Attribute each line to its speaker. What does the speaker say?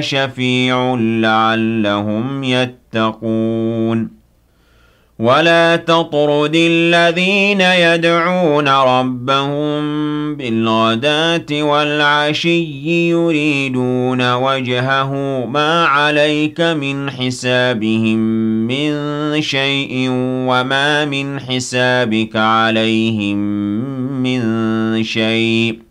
Speaker 1: شفيع لعلهم يتقون ولا تطرد الذين يدعون ربهم بالغداة والعشي يريدون وجهه ما عليك من حسابهم من شيء وما من حسابك عليهم من شيء